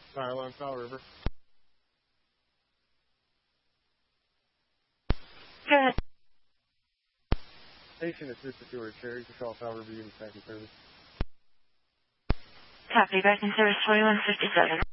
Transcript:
Fire alarm, Foul River. Good. Station assisted to our Cherry to call Foul River Unit Second Service. Copy, back in service 4157.